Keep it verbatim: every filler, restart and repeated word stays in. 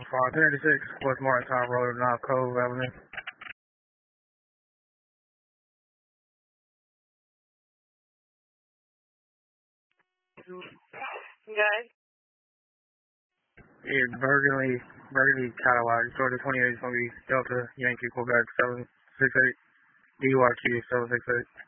Five thirty six West Martin Road, North Cove Avenue. Okay. Yeah, Burgundy, Burgundy Cadillac, Georgia twenty eight is going to be Delta Yankee Quebec seven six eight D Y Q seven six eight.